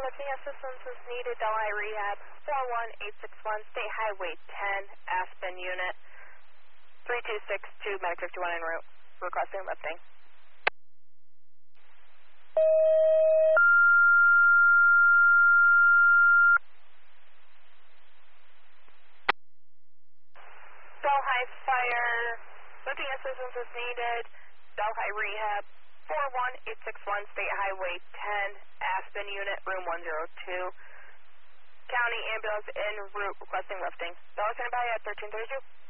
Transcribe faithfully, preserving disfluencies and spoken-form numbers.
lifting assistance is needed. Delhi Rehab, four one eight six one, State Highway ten, Aspen Unit, three two six two, Medic fifty-one en route, requesting lifting. Delhi Fire, lifting assistance is needed. Delhi Rehab, four one eight six one, State Highway ten, Aspen Unit, room one oh two. County ambulance en route, requesting lifting. Delhi standby at thirteen thirty-two.